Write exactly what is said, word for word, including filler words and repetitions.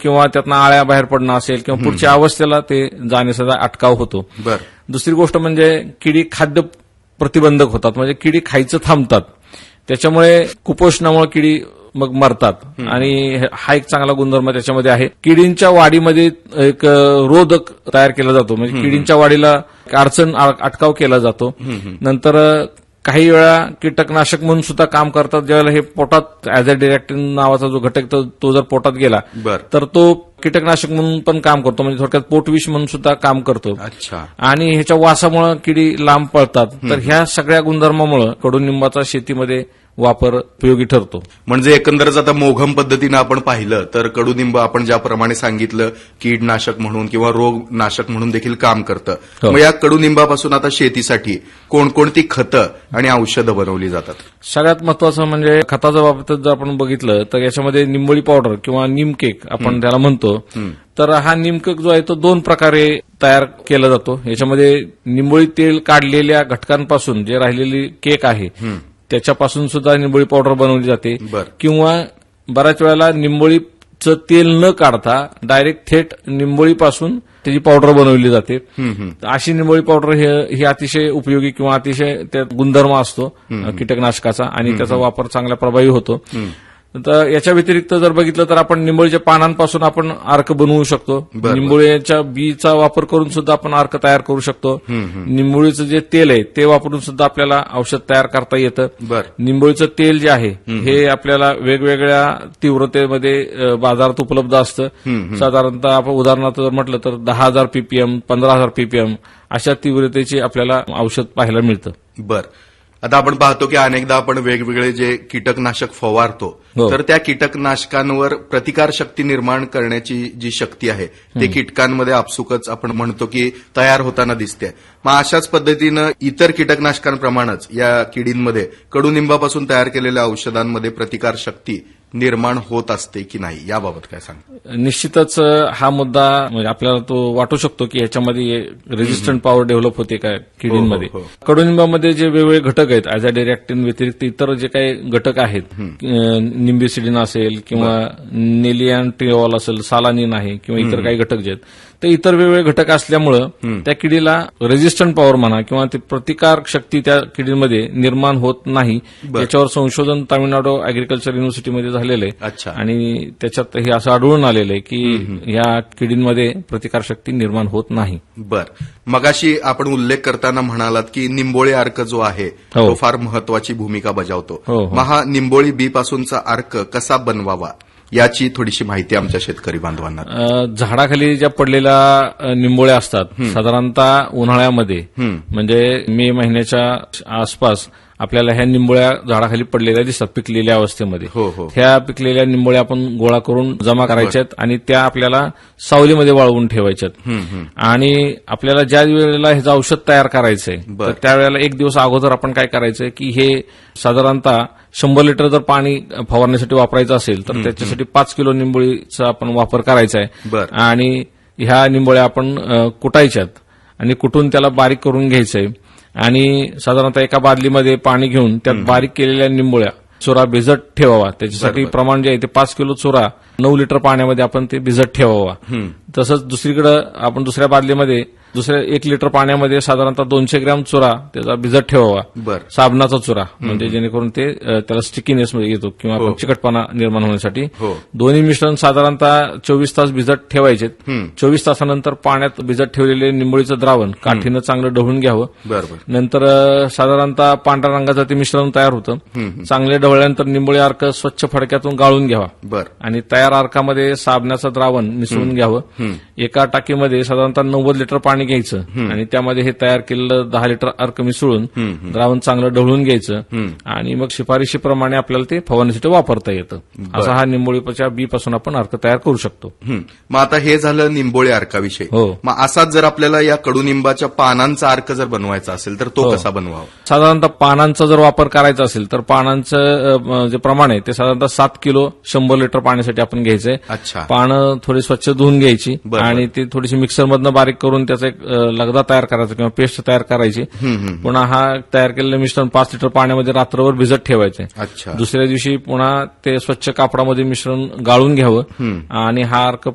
किंवा त्यातनं आळ्या बाहेर पडणं असेल किंवा पुढच्या अवस्थेला ते जाण्याचा अटकाव होतो. दुसरी गोष्ट म्हणजे किडी खाद्य प्रतिबंधक होतात, म्हणजे किडी खायचं थांबतात. त्याच्यामुळे कुपोषणामुळे किडी मग मरतात आणि हा एक चांगला गुणधर्म त्याच्यामध्ये आहे. किडींच्या वाढीमध्ये एक रोधक तयार केला जातो, म्हणजे किडींच्या वाढीला अडचण अटकाव केला जातो. नंतर काही वेळा कीटकनाशक म्हणून सुद्धा काम करतात. ज्यावेळेला हे पोटात ऍज अ डिरेक्टिन नावाचा जो घटक तो जर पोटात गेला तर तो कीटकनाशक म्हणून पण काम करतो, म्हणजे थोडक्यात पोटविष म्हणून सुद्धा काम करतो. आणि ह्याच्या वासामुळे किडी लांब पळतात. तर ह्या सगळ्या गुणधर्मामुळे कडुनिंबाचा शेतीमध्ये वापर उपयोगी ठरतो. म्हणजे एकंदरच आता मोघम पद्धतीनं आपण पाहिलं तर कडुनिंब आपण ज्याप्रमाणे सांगितलं कीडनाशक म्हणून किंवा रोगनाशक म्हणून देखील काम करतं. मग या कडुनिंबापासून आता शेतीसाठी कोणकोणती खतं आणि औषधं बनवली जातात? सगळ्यात महत्वाचं म्हणजे खताच्या बाबतीत जर आपण बघितलं तर याच्यामध्ये निंबोळी पावडर किंवा निमकेक आपण त्याला म्हणतो. तर हा निमकेक जो आहे तो दोन प्रकारे तयार केला जातो. याच्यामध्ये निंबोळी तेल काढलेल्या घटकांपासून जे राहिलेली केक आहे त्याच्यापासून सुद्धा निंबोळी पावडर बनवली जाते. किंवा बऱ्याच वेळेला निंबोळीचं तेल न काढता डायरेक्ट थेट निंबोळीपासून त्याची पावडर बनवली जाते. अशी निंबोळी पावडर ही अतिशय उपयोगी किंवा अतिशय त्यात गुणधर्म असतो कीटकनाशकाचा आणि त्याचा वापर चांगल्या प्रभावी होतो. तर याच्या व्यतिरिक्त जर बघितलं तर आपण निंबोळीच्या पानांपासून आपण अर्क बनवू शकतो. निंबोळीच्या बीचा वापर करून सुद्धा आपण अर्क तयार करू शकतो. निंबोळीचं जे तेल आहे ते वापरून सुद्धा आपल्याला औषध तयार करता येतं. निंबोळीचं तेल जे आहे हे आपल्याला वेगवेगळ्या तीव्रतेमध्ये बाजारात उपलब्ध असतं. साधारणतः आपण उदाहरणार्थ जर म्हटलं तर दहा हजार पीपीएम पंधरा हजार पीपीएम अशा तीव्रतेची आपल्याला औषध पाहायला मिळतं. बरं, आता आपण पाहतो की अनेकदा आपण वेगवेगळे जे कीटकनाशक फवारतो तर त्या कीटकनाशकांवर प्रतिकारशक्ती निर्माण करण्याची जी शक्ती आहे ते कीटकांमध्ये आपसुकच आपण म्हणतो की तयार होताना दिसते. मग अशाच पद्धतीनं इतर कीटकनाशकांप्रमाणेच या किडींमध्ये कडुनिंबापासून तयार केलेल्या औषधांमध्ये प्रतिकारशक्ती निर्माण होत असते की नाही, याबाबत काय सांग? निश्चितच हा मुद्दा म्हणजे आपल्याला तो वाटू शकतो की याच्यामध्ये रेजिस्टंट पॉवर डेव्हलप होते का किडींमध्ये. कडुनिंबामध्ये जे वेगवेगळे घटक आहेत ऍज अ डिरेक्टिन व्यतिरिक्त इतर जे काही घटक आहेत, निंबिसिडिन असेल किंवा नेलियांट्रिओल असेल, सालानिन आहे किंवा इतर काही घटक जे आहेत, तर इतर वेगवेगळे घटक असल्यामुळं त्या किडीला रेजिस्टंट पॉवर म्हणा किंवा ती प्रतिकार शक्ती त्या किडीमध्ये निर्माण होत नाही. याच्यावर संशोधन तामिळनाडू अॅग्रिकल्चर युनिव्हर्सिटीमध्ये झालेलं आहे आणि त्याच्यात हे असं आढळून आलेलं आहे की या किडींमध्ये प्रतिकारशक्ती निर्माण होत नाही. बरं, मगाशी आपण उल्लेख करताना म्हणालात की निंबोळी अर्क जो आहे तो फार महत्वाची भूमिका बजावतो. मग हा निंबोळी बी पासूनचा अर्क कसा बनवावा याची थोडीशी माहिती आमच्या शेतकरी बांधवांना. झाडाखाली ज्या पडलेल्या निंबोळ्या असतात साधारणतः उन्हाळ्यामध्ये म्हणजे मे महिन्याच्या आसपास आपल्याला ह्या निंबोळ्या झाडाखाली पडलेल्या दिसतात पिकलेल्या अवस्थेमध्ये. ह्या पिकलेल्या निंबोळ्या आपण गोळा करून जमा करायच्यात आणि त्या आपल्याला सावलीमध्ये वाळवून ठेवायच्यात. आणि आपल्याला ज्या वेळेला ह्याचं औषध तयार करायचंय तर त्यावेळेला एक दिवस अगोदर आपण काय करायचंय की हे साधारणतः शंभर लिटर जर पाणी फवारण्यासाठी वापरायचं असेल तर त्याच्यासाठी पाच किलो निंबोळीचा आपण वापर करायचा आहे. आणि ह्या निंबोळ्या आपण कुटायच्यात आणि कुटून त्याला बारीक करून घ्यायचंय आणि साधारणतः एका बादलीमध्ये पाणी घेऊन त्यात बारीक केलेल्या निंबोळ्या चुरा भिजत ठेवावा. त्याच्यासाठी प्रमाण जे आहे ते पाच किलो चुरा नऊ लिटर पाण्यामध्ये आपण ते भिजत ठेवावा. तसंच दुसरीकडे आपण दुसऱ्या बादलीमध्ये दुसऱ्या एक लिटर पाण्यामध्ये साधारणतः दोनशे ग्रॅम चुरा त्याचा भिजत ठेवावा, साबणाचा चुरा, म्हणजे जेणेकरून ते त्याला स्टिकीनेस येतो किंवा चिकटपणा निर्माण होण्यासाठी. दोन्ही मिश्रण साधारणतः चोवीस तास भिजत ठेवायचे. चोवीस तासानंतर पाण्यात भिजत ठेवलेले निंबोळीचं द्रावण काठीनं चांगलं ढवळून घ्यावं. नंतर साधारणतः पांढऱ्या रंगाचं ते मिश्रण तयार होतं. चांगले ढवळल्यानंतर निंबोळी अर्क स्वच्छ फडक्यातून गाळून घ्यावा आणि तयार अर्कामध्ये साबणाचं द्रावण मिसळून घ्यावं. एका टाकीमध्ये साधारणतः नव्वद लिटर पाणी घ्यायचं आणि त्यामध्ये हे तयार केलेलं दहा लिटर अर्क मिसळून द्रावण चांगलं ढवळून घ्यायचं आणि मग शिफारशीप्रमाणे आपल्याला ते फवारणीसाठी वापरता येतं. असा हा निंबोळीच्या बी पासून आपण अर्क तयार करू शकतो. मग आता हे झालं निंबोळी अर्काविषयी. मग असाच जर आपल्याला या कडुनिंबाच्या पानांचा अर्क जर बनवायचा असेल तर तो कसा बनवावा? साधारणतः पानांचा जर वापर करायचा असेल तर पानांचं जे प्रमाण आहे ते साधारणतः सात किलो शंभर लिटर पाण्यासाठी आपण घ्यायचंय. पानं थोडी स्वच्छ धुवून घ्यायची आणि ती थोडीशी मिक्सरमधनं बारीक करून त्याचा एक लगदा तयार करायचा किंवा पेस्ट तयार करायची. पुन्हा हा तयार केलेलं मिश्रण पाच लिटर पाण्यामध्ये रात्रभर भिजत ठेवायचे. दुसऱ्या दिवशी पुन्हा ते स्वच्छ कापडामध्ये मिश्रण गाळून घ्यावं आणि हा अर्क